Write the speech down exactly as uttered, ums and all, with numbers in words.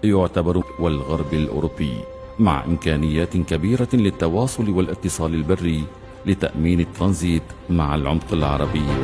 يعتبر والغرب الأوروبي، مع إمكانيات كبيرة للتواصل والاتصال البري لتأمين الترانزيت مع العمق العربي